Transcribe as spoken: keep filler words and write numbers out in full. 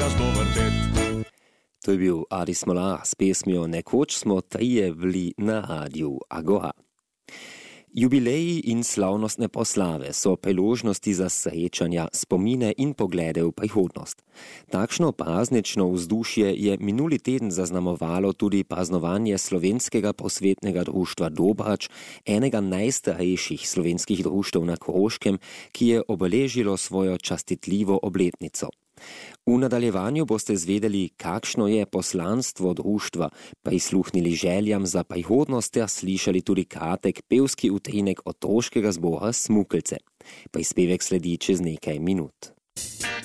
otoškega zbovrtet. To je bil Adi Smolar s pesmijo Nekoč smo trije bili na radiju Agora. Jubileji in slavnostne poslave so priložnosti za srečanja, spomine in poglede v prihodnost. Takšno praznično vzdušje je minuli teden zaznamovalo tudi praznovanje Slovenskega prosvetnega društva Dobrač, enega najstarejših slovenskih društev na Koroškem, ki je obeležilo svojo častitljivo obletnico. V nadaljevanju boste zvedeli, kakšno je poslanstvo društva, prisluhnili željam za prihodnost ter slišali tudi kratek pevski utrinek otroškega zbora Smukelce. Prispevek sledi čez nekaj minut.